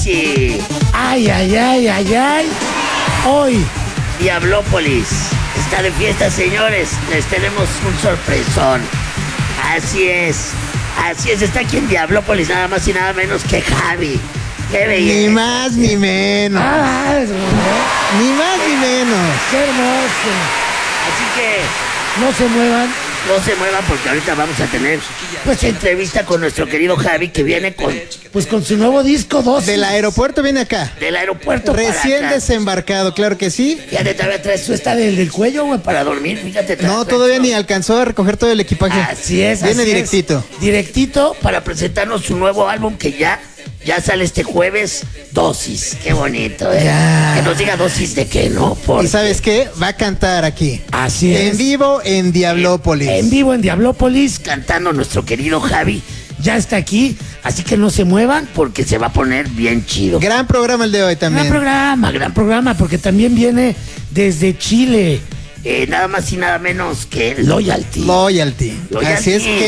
sí. Ay, ay, ay, ay, ay. Hoy. Diablópolis está de fiesta, señores. Les tenemos un sorpresón. Así es. Así es, está aquí en Diablópolis nada más y nada menos que Javi. ¡Qué belleza! Ni más ni menos. Ah, es verdad. Ni más ni menos. Qué hermoso. Así que No se muevan. no se muevan porque ahorita vamos a tener pues entrevista con nuestro querido Javi que viene Con su nuevo disco 2. Del aeropuerto viene acá. del aeropuerto Recién para acá. desembarcado, claro que sí. Fíjate, todavía traes Eso está del cuello, güey. para dormir, fíjate. traes- No, todavía ni alcanzó a recoger todo el equipaje. Así es. Viene así directito. es. Directito. para presentarnos su nuevo álbum que ya sale este jueves, Dosis. Qué bonito, ¿eh? Ya. Que nos diga dosis de qué, ¿no? ¿Y Porque sabes qué? Va a cantar aquí. Así es. En vivo en Diablópolis. En vivo en Diablópolis. cantando nuestro querido Javi, Ya está aquí. Así que no se muevan. porque se va a poner bien chido. Gran programa el de hoy también. Gran programa. Porque también viene desde Chile. Nada más y nada menos que Loyalty. Loyalty. Loyalty. Así es que